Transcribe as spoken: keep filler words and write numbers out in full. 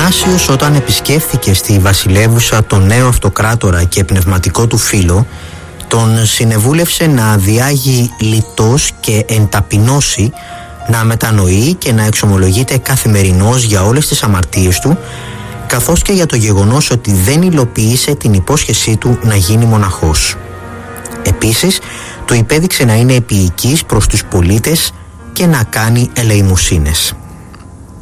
Αθανάσιος, όταν επισκέφθηκε στη βασιλεύουσα τον νέο αυτοκράτορα και πνευματικό του φίλο, τον συνεβούλευσε να διάγει λιτός και εν ταπεινώσει, να μετανοεί και να εξομολογείται καθημερινώς για όλες τις αμαρτίες του, καθώς και για το γεγονός ότι δεν υλοποίησε την υπόσχεσή του να γίνει μοναχός. Επίσης, του υπέδειξε να είναι επίοικης προς τους πολίτες και να κάνει ελεημοσύνες.